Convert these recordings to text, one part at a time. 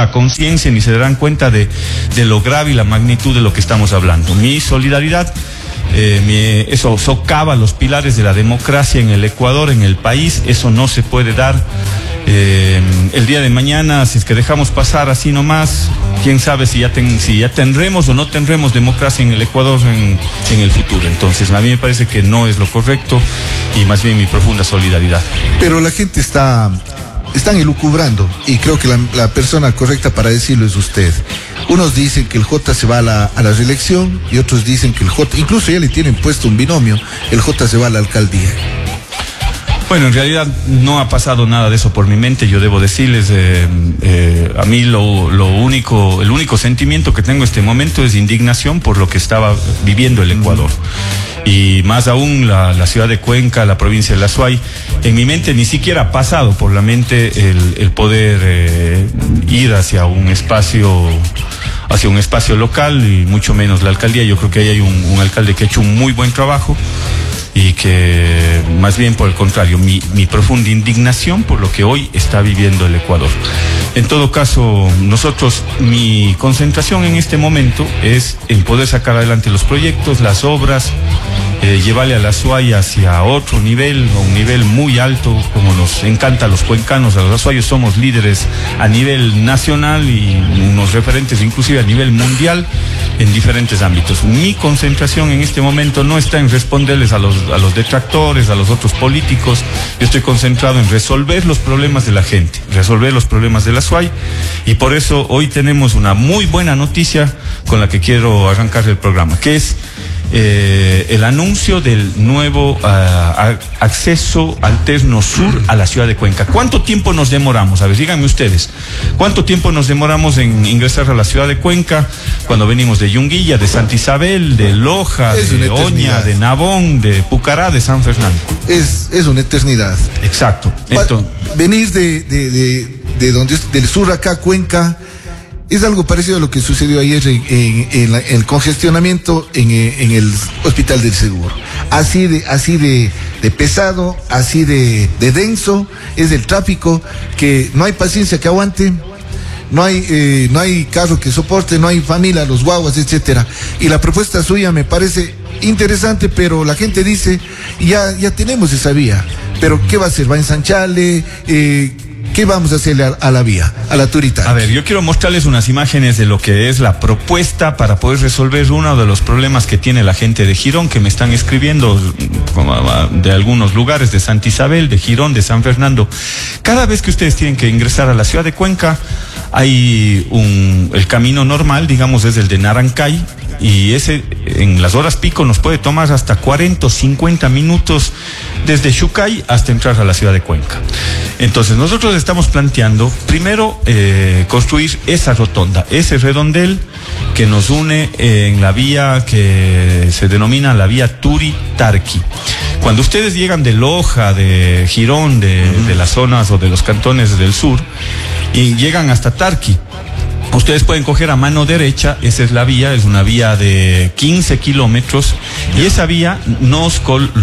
la conciencia ni se darán cuenta de lo grave y la magnitud de lo que estamos hablando. Mi solidaridad, eso socava los pilares de la democracia en el Ecuador, en el país. Eso no se puede dar. El día de mañana, si es que dejamos pasar así nomás, quién sabe si ya tendremos o no tendremos democracia en el Ecuador en el futuro. Entonces, a mí me parece que no es lo correcto y más bien mi profunda solidaridad. Pero la gente están elucubrando y creo que la persona correcta para decirlo es usted. Unos dicen que el J se va a la reelección y otros dicen que el J, incluso ya le tienen puesto un binomio, el J se va a la alcaldía. Bueno, en realidad no ha pasado nada de eso por mi mente. Yo debo decirles, a mí el único sentimiento que tengo en este momento es indignación por lo que estaba viviendo el Ecuador. Y más aún la ciudad de Cuenca, la provincia de La Suay. En mi mente ni siquiera ha pasado por la mente el poder ir hacia un espacio local y mucho menos la alcaldía. Yo creo que ahí hay un alcalde que ha hecho un muy buen trabajo. Y que más bien por el contrario, mi profunda indignación por lo que hoy está viviendo el Ecuador. En todo caso, mi concentración en este momento es en poder sacar adelante los proyectos, las obras, llevarle a La Suay hacia otro nivel, a un nivel muy alto, como nos encanta a los cuencanos. A los azuayos somos líderes a nivel nacional y unos referentes inclusive a nivel mundial en diferentes ámbitos. Mi concentración en este momento no está en responderles a los detractores, a los otros políticos. Yo estoy concentrado en resolver los problemas de la gente, resolver los problemas de La Suay, y por eso hoy tenemos una muy buena noticia con la que quiero arrancar el programa, que es el anuncio del nuevo acceso alterno sur a la ciudad de Cuenca. ¿Cuánto tiempo nos demoramos? A ver, díganme ustedes, ¿cuánto tiempo nos demoramos en ingresar a la ciudad de Cuenca cuando venimos de Yunguilla, de Santa Isabel, de Loja, de Oña, de Nabón, de Pucará, de San Fernando? Es una eternidad. Exacto. Venís del sur acá a Cuenca. Es algo parecido a lo que sucedió ayer en el congestionamiento en el Hospital del Seguro. Así de pesado, así de denso es el tráfico, que no hay paciencia que aguante, no hay carro que soporte, no hay familia, los guaguas, etcétera. Y la propuesta suya me parece interesante, pero la gente dice, ya tenemos esa vía, pero ¿qué va a hacer? ¿Va a ensancharle? ¿Qué vamos a hacerle a la vía, a la Turita? A ver, yo quiero mostrarles unas imágenes de lo que es la propuesta para poder resolver uno de los problemas que tiene la gente de Girón, que me están escribiendo de algunos lugares, de Santa Isabel, de Girón, de San Fernando. Cada vez que ustedes tienen que ingresar a la ciudad de Cuenca, hay el camino normal, digamos, es el de Narancay, y ese en las horas pico nos puede tomar hasta 40 o 50 minutos desde Xucay hasta entrar a la ciudad de Cuenca. Entonces nosotros estamos planteando primero construir esa rotonda, ese redondel que nos une en la vía que se denomina la vía Turi-Tarqui. Cuando ustedes llegan de Loja, de Girón, de las zonas o de los cantones del sur y llegan hasta Tarqui, ustedes pueden coger a mano derecha, esa es la vía, es una vía de 15 kilómetros, y esa vía nos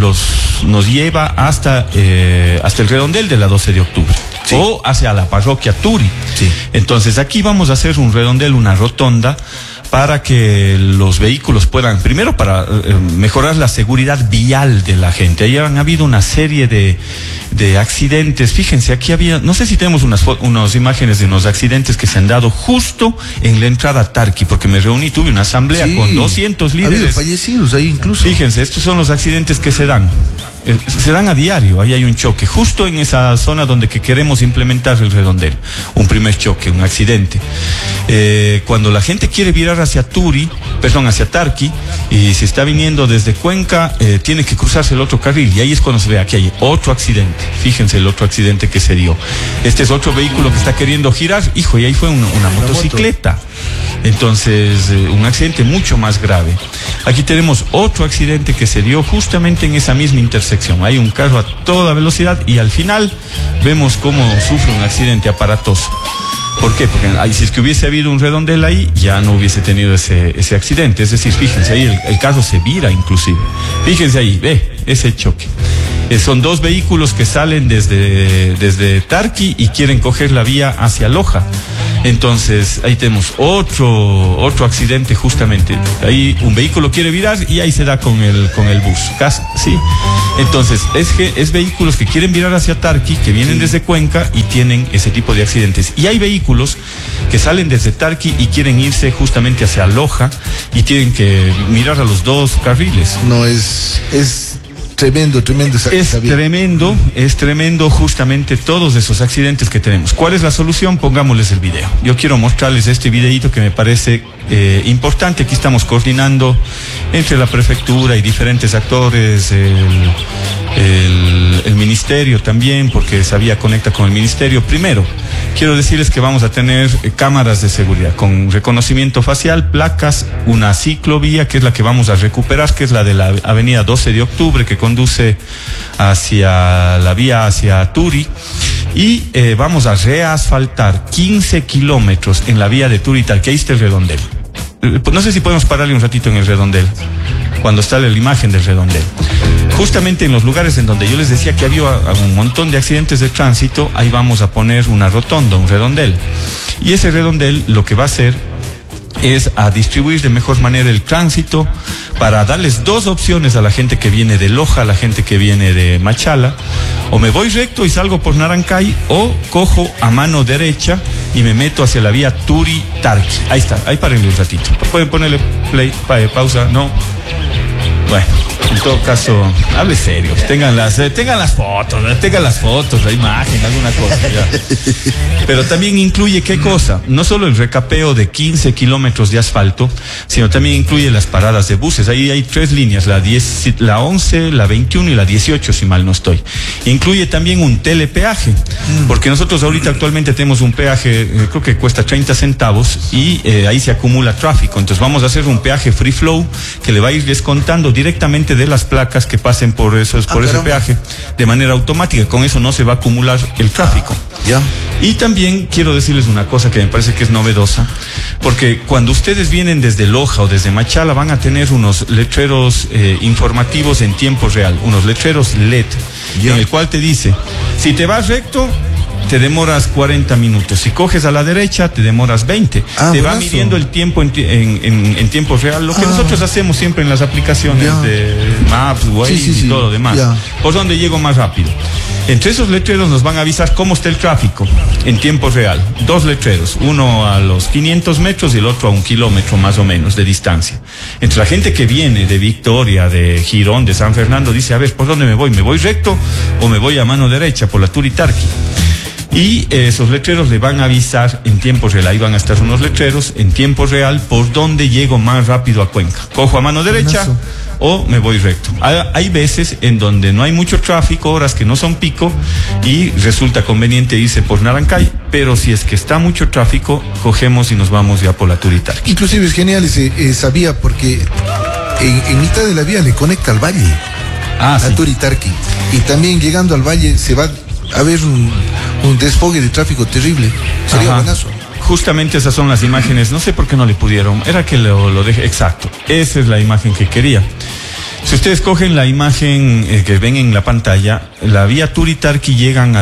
lleva hasta el redondel de la 12 de octubre, sí, o hacia la parroquia Turi. Sí. Entonces aquí vamos a hacer un redondel, una rotonda, para que los vehículos puedan, primero para mejorar la seguridad vial de la gente. Ahí han habido una serie de accidentes. Fíjense, aquí había, no sé si tenemos unas imágenes de unos accidentes que se han dado justo en la entrada a Tarqui, porque me reuní, tuve una asamblea con 200 líderes. Ha habido fallecidos ahí incluso. Fíjense, estos son los accidentes que se dan. Se dan a diario. Ahí hay un choque, justo en esa zona donde que queremos implementar el redondel. Un primer choque, un accidente. Cuando la gente quiere virar hacia Tarqui, y se está viniendo desde Cuenca, tiene que cruzarse el otro carril, y ahí es cuando se ve, aquí hay otro accidente. Fíjense el otro accidente que se dio. Este es otro vehículo que está queriendo girar, hijo, y ahí fue una motocicleta. Entonces, un accidente mucho más grave. Aquí tenemos otro accidente que se dio justamente en esa misma intersección. Hay un carro a toda velocidad y al final vemos cómo sufre un accidente aparatoso. ¿Por qué? Porque si es que hubiese habido un redondel ahí, ya no hubiese tenido ese accidente. Es decir, fíjense ahí, el carro se vira inclusive. Fíjense ahí, ve ese choque. Son dos vehículos que salen desde Tarqui y quieren coger la vía hacia Loja. Entonces, ahí tenemos otro accidente justamente. Ahí un vehículo quiere virar y ahí se da con el bus. ¿Sí? Entonces, es vehículos que quieren virar hacia Tarqui, que vienen desde Cuenca y tienen ese tipo de accidentes. Y hay vehículos que salen desde Tarqui y quieren irse justamente hacia Loja y tienen que mirar a los dos carriles. No, es tremendo es tremendo justamente todos esos accidentes que tenemos. ¿Cuál es la solución? Pongámosles el video. Yo quiero mostrarles este videito que me parece importante. Aquí estamos coordinando entre la prefectura y diferentes actores, el ministerio también, porque Sabía conecta con el ministerio. Primero, quiero decirles que vamos a tener cámaras de seguridad con reconocimiento facial, placas, una ciclovía que es la que vamos a recuperar, que es la de la avenida 12 de octubre que conduce hacia la vía hacia Turi, y vamos a reasfaltar 15 kilómetros en la vía de Turi, tal que ahí está el redondel. No sé si podemos pararle un ratito en el redondel, cuando está la imagen del redondel. Justamente en los lugares en donde yo les decía que había un montón de accidentes de tránsito, ahí vamos a poner una rotonda, un redondel. Y ese redondel lo que va a hacer es a distribuir de mejor manera el tránsito para darles dos opciones a la gente que viene de Loja, a la gente que viene de Machala. O me voy recto y salgo por Narancay, o cojo a mano derecha y me meto hacia la vía Turi-Tarqui. Ahí está, ahí párenle un ratito. ¿Pueden ponerle play, pausa? No. Bueno, en todo caso, hable serio. Tengan las fotos, la imagen, alguna cosa. Ya. Pero también incluye, ¿qué cosa? No solo el recapeo de 15 kilómetros de asfalto, sino también incluye las paradas de buses. Ahí hay 3 líneas, la 11, la 21 y la 18, si mal no estoy. Incluye también un telepeaje, porque nosotros ahorita actualmente tenemos un peaje, creo que cuesta 30 centavos, y ahí se acumula tráfico. Entonces vamos a hacer un peaje free flow que le va a ir descontando directamente de las placas que pasen por ese peaje de manera automática. Con eso no se va a acumular el tráfico. Ya. Y también quiero decirles una cosa que me parece que es novedosa, porque cuando ustedes vienen desde Loja o desde Machala van a tener unos letreros informativos en tiempo real, unos letreros LED, en el cual te dice, si te vas recto, te demoras 40 minutos. Si coges a la derecha, te demoras 20. Te va midiendo el tiempo en tiempo real. Lo que nosotros hacemos siempre en las aplicaciones de Maps, Waze y todo lo demás. ¿Por dónde llego más rápido? Entre esos letreros nos van a avisar cómo está el tráfico en tiempo real. 2 letreros, uno a los 500 metros y el otro a 1 kilómetro más o menos de distancia. Entre la gente que viene de Victoria, de Girón, de San Fernando, dice, a ver, ¿por dónde me voy? ¿Me voy recto o me voy a mano derecha por la Turi-Tarqui? Y esos letreros le van a avisar en tiempo real. Ahí van a estar unos letreros en tiempo real por dónde llego más rápido a Cuenca. Cojo a mano derecha o me voy recto. Hay veces en donde no hay mucho tráfico, horas que no son pico, y resulta conveniente irse por Narancay, pero si es que está mucho tráfico, cogemos y nos vamos ya por la Turi-Tarqui. Inclusive es genial Sabía, porque en mitad de la vía le conecta al valle, la Turi-Tarqui, y también llegando al valle se va a ver un desfogue de tráfico terrible. Sería buenazo. Justamente esas son las imágenes. No sé por qué no le pudieron. Era que lo dejé. Exacto. Esa es la imagen que quería. Si ustedes cogen la imagen que ven en la pantalla, la vía Turi-Tarqui llegan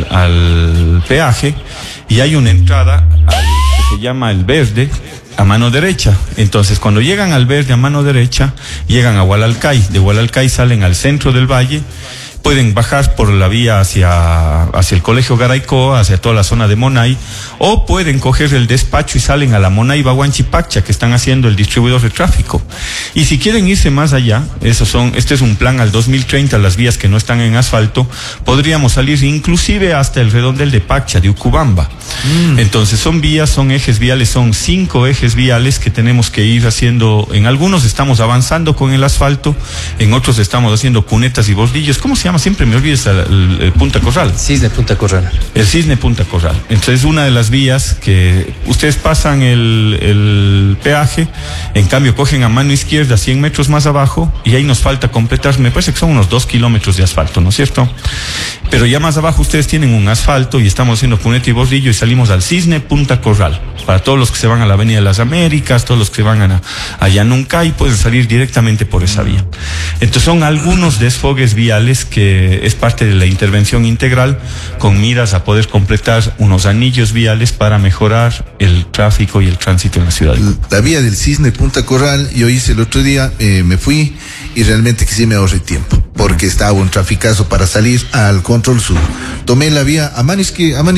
al peaje y hay una entrada que se llama el Verde a mano derecha. Entonces, cuando llegan al Verde a mano derecha, llegan a Hualalcay. De Hualalcay salen al centro del valle. Pueden bajar por la vía hacia el Colegio Garaycoa, hacia toda la zona de Monay, o pueden coger el despacho y salen a la Monay Baguanchipacha, que están haciendo el distribuidor de tráfico. Y si quieren irse más allá, este es un plan al 2030, las vías que no están en asfalto, podríamos salir inclusive hasta el redondel de Pacha, de Ucubamba. Entonces son ejes viales, son 5 ejes viales que tenemos que ir haciendo. En algunos estamos avanzando con el asfalto, en otros estamos haciendo cunetas y bordillos. ¿Cómo se llama? Siempre me olvido el Punta Corral. Cisne Punta Corral. El Cisne Punta Corral. Entonces una de las vías que ustedes pasan el peaje, en cambio cogen a mano izquierda 100 metros más abajo y ahí nos falta completar, me parece que son unos 2 kilómetros de asfalto, ¿no es cierto? Pero ya más abajo ustedes tienen un asfalto y estamos haciendo cuneta y bordillo y salimos al Cisne Punta Corral. Para todos los que se van a la Avenida de las Américas, todos los que van a Yanuncay, pueden salir directamente por esa vía. Entonces son algunos desfogues viales que que es parte de la intervención integral con miras a poder completar unos anillos viales para mejorar el tráfico y el tránsito en la ciudad. La vía del Cisne Punta Corral, yo hice el otro día, me fui y realmente que sí me ahorré tiempo, porque estaba un traficazo para salir al Control Sur. Tomé la vía Amanisque